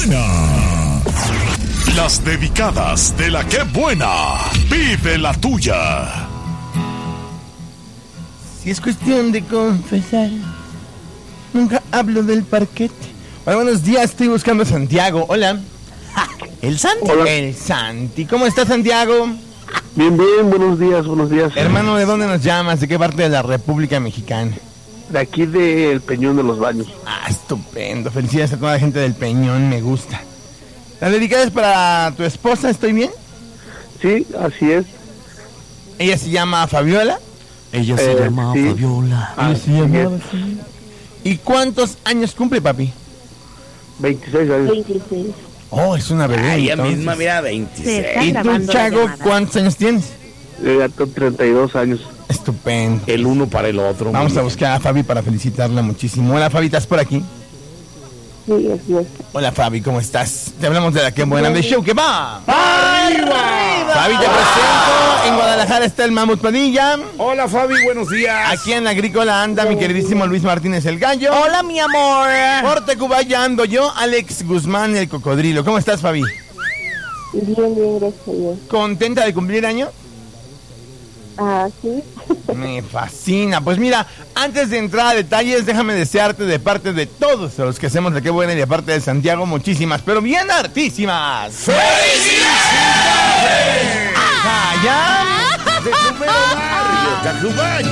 buena. Las dedicadas de la que buena. Vive la tuya. Si es cuestión de confesar, nunca hablo del parquete. Hola, buenos días, estoy buscando a Santiago. Hola. ¿El Santi? Hola. El Santi. ¿Cómo estás, Santiago? Bien, buenos días. Hermano, ¿de dónde nos llamas? ¿De qué parte de la República Mexicana? De aquí del Peñón de los Baños. Ah, estupendo. Felicidades a toda la gente del Peñón, me gusta. ¿La dedicada es para tu esposa? ¿Estoy bien? Sí, así es. ¿Ella se llama Fabiola? Ella se llama sí. Fabiola. Ella se llama así. ¿Y cuántos años cumple, papi? 26 años. 26. Oh, es una bebé. Ella entonces. misma, mira, Se 26. está ¿Y tú, grabando la Chago, llamada. cuántos años tienes? Ya tengo 32 años. Estupendo. El uno para el otro. Vamos a buscar a Fabi para felicitarla muchísimo. Hola, Fabi, ¿estás por aquí? Sí, así es. Hola, Fabi, ¿cómo estás? Te hablamos de la que buena de show que va. ¡Arriba! Fabi, te presento. En Guadalajara está el Mamut Padilla. Hola, Fabi, buenos días. Aquí en la Agrícola anda mi queridísimo Luis Martínez el Gallo. Hola, mi amor. Por Tecubaya ando yo, Alex Guzmán el Cocodrilo. ¿Cómo estás, Fabi? Bien, gracias a Dios. ¿Contenta de cumplir año? Ah, sí. Me fascina. Pues mira, antes de entrar a detalles, déjame desearte de parte de todos los que hacemos la que buena y de parte de Santiago, muchísimas, pero bien hartísimas. ¡Felicidades! ¡Ya! De tu mero barrio, Tacubaya.